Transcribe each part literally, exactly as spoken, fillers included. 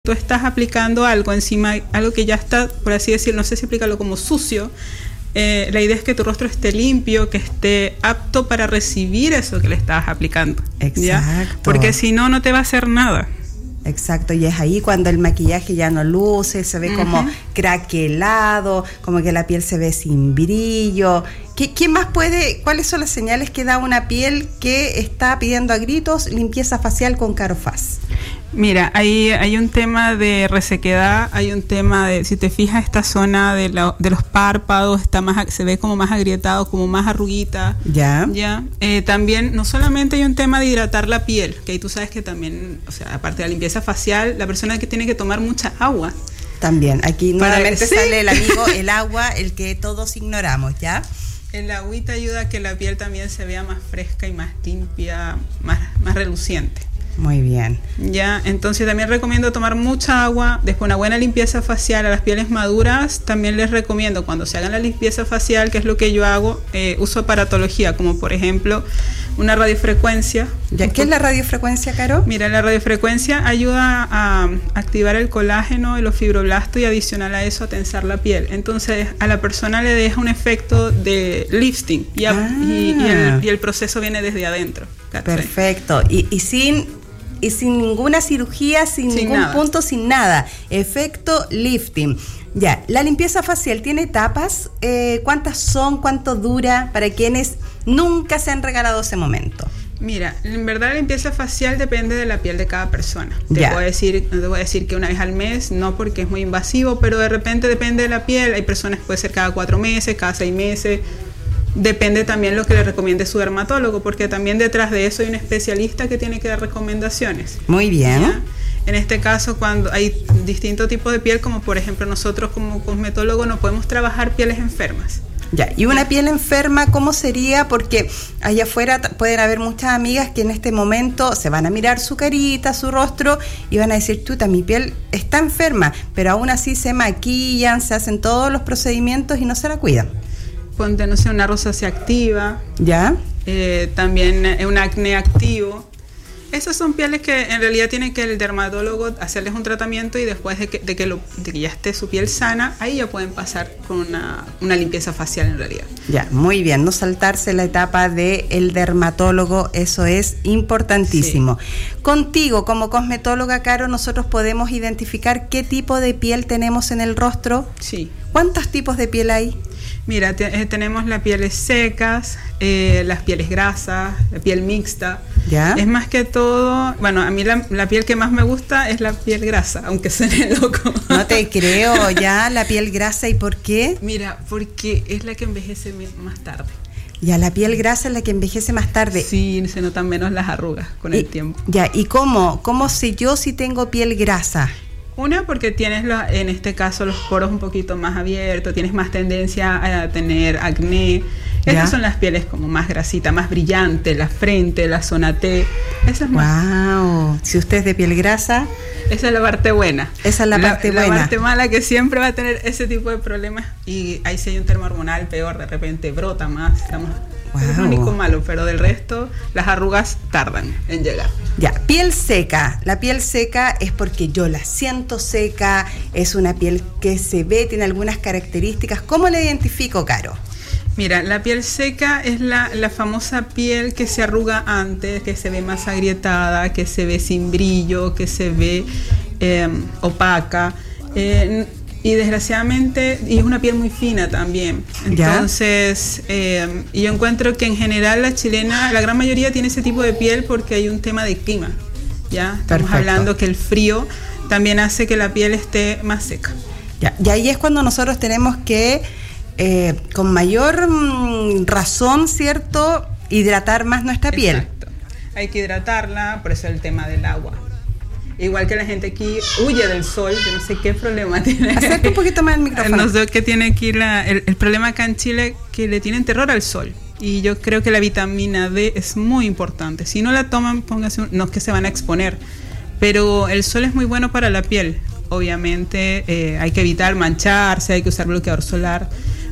tú estás aplicando algo encima, algo que ya está, por así decirlo, no sé si explicarlo como sucio, eh, la idea es que tu rostro esté limpio, que esté apto para recibir eso que le estás aplicando. Exacto. ¿Ya? Porque si no, no te va a hacer nada. Exacto, y es ahí cuando el maquillaje ya no luce, se ve uh-huh. como craquelado, como que la piel se ve sin brillo. ¿Qué, ¿Qué más puede, cuáles son las señales que da una piel que está pidiendo a gritos limpieza facial con Carofaz? Mira, hay, hay un tema de resequedad, hay un tema de, si te fijas, esta zona de, la, de los párpados está más, se ve como más agrietado, como más arruguita. Ya. Ya. Eh, también, no solamente hay un tema de hidratar la piel, que ahí tú sabes que también, o sea, aparte de la limpieza facial, la persona que tiene que tomar mucha agua. También, aquí Para, nuevamente ¿sí? sale el amigo, el agua, el que todos ignoramos, ¿ya? El agüita ayuda a que la piel también se vea más fresca y más limpia, más, más reluciente. Muy bien. Ya, entonces también recomiendo tomar mucha agua, después una buena limpieza facial a las pieles maduras. También les recomiendo cuando se hagan la limpieza facial, que es lo que yo hago, eh, uso aparatología, como por ejemplo una radiofrecuencia. ¿Ya? ¿Qué es la radiofrecuencia, Caro? Mira, la radiofrecuencia ayuda a activar el colágeno y los fibroblastos y adicional a eso a tensar la piel. Entonces a la persona le deja un efecto de lifting y, a, ah. y, y, el, y el proceso viene desde adentro. ¿Cachai? Perfecto. Y, y sin... Y sin ninguna cirugía, sin, sin ningún nada. punto, sin nada. Efecto lifting. Ya, la limpieza facial tiene etapas. Eh, ¿Cuántas son? ¿Cuánto dura? Para quienes nunca se han regalado ese momento. Mira, en verdad la limpieza facial depende de la piel de cada persona. Te ya. puedo decir, no te voy a decir que una vez al mes, no porque es muy invasivo, pero de repente depende de la piel. Hay personas que puede ser cada cuatro meses, cada seis meses. Depende también lo que le recomiende su dermatólogo, porque también detrás de eso hay un especialista que tiene que dar recomendaciones. Muy bien. ¿Ya? En este caso, cuando hay distintos tipos de piel, como por ejemplo nosotros como cosmetólogos no podemos trabajar pieles enfermas. Ya, y una piel enferma, ¿cómo sería? Porque allá afuera t- pueden haber muchas amigas que en este momento se van a mirar su carita, su rostro y van a decir, chuta, mi piel está enferma, pero aún así se maquillan, se hacen todos los procedimientos y no se la cuidan. Ponte, no sé, una rosácea activa. ¿Ya? Eh, también un acné activo. Esas son pieles que en realidad tiene que el dermatólogo hacerles un tratamiento y después de que, de que, lo, de que ya esté su piel sana, ahí ya pueden pasar con una, una limpieza facial en realidad. Ya, muy bien, no saltarse la etapa del dermatólogo, eso es importantísimo. Sí. Contigo, como cosmetóloga, Caro, nosotros podemos identificar qué tipo de piel tenemos en el rostro. Sí. ¿Cuántos tipos de piel hay? Mira, te, eh, tenemos las pieles secas, eh, las pieles grasas, la piel mixta. ¿Ya? Es más que todo, bueno, a mí la, la piel que más me gusta es la piel grasa, aunque suene loco. No te creo, ya, la piel grasa, ¿y por qué? Mira, porque es la que envejece más tarde. Ya, la piel grasa es la que envejece más tarde. Sí, se notan menos las arrugas con y, el tiempo. Ya, ¿y cómo? ¿Cómo sé yo si tengo piel grasa? Una, porque tienes la, en este caso los poros un poquito más abiertos, tienes más tendencia a tener acné. ¿Ya? Estas son las pieles como más grasitas, más brillantes, la frente, la zona T. Esa es más. Wow. Si usted es de piel grasa. Esa es la parte buena. Esa es la, la parte buena. La parte mala que siempre va a tener ese tipo de problemas. Y ahí si hay un termo hormonal peor, de repente brota más. Estamos, wow. Es lo único malo, pero del resto las arrugas tardan en llegar. Ya, piel seca. La piel seca es porque yo la siento seca, es una piel que se ve, tiene algunas características. ¿Cómo la identifico, Caro? Mira, la piel seca es la, la famosa piel que se arruga antes, que se ve más agrietada, que se ve sin brillo, que se ve eh, opaca. Eh, y desgraciadamente, y es una piel muy fina también. Entonces, eh, yo encuentro que en general la chilena, la gran mayoría tiene ese tipo de piel porque hay un tema de clima. ¿Ya? Estamos Perfecto. hablando que el frío también hace que la piel esté más seca. Ya, y ahí es cuando nosotros tenemos que, eh, con mayor mm, razón, ¿cierto?, hidratar más nuestra piel. Exacto. Hay que hidratarla, por eso el tema del agua. Igual que la gente aquí huye del sol, que no sé qué problema tiene. Acércate un poquito más el micrófono. No sé qué tiene aquí la, el, el problema acá en Chile, que le tienen terror al sol. Y yo creo que la vitamina D es muy importante. Si no la toman, pónganse un, no es que se van a exponer, pero el sol es muy bueno para la piel. Obviamente eh, hay que evitar mancharse, hay que usar bloqueador solar,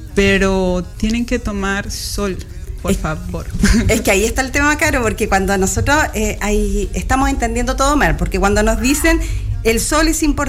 pero tienen que tomar sol. Por es, favor. Es que ahí está el tema, Caro, porque cuando nosotros eh, ahí estamos entendiendo todo mal, porque cuando nos dicen El sol es importante.